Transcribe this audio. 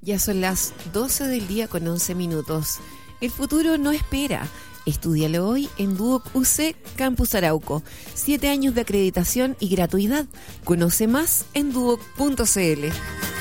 Ya son las 12 del día con 11 minutos. El futuro no espera. Estúdialo hoy en Duoc UC Campus Arauco. 7 años de acreditación y gratuidad. Conoce más en duoc.cl.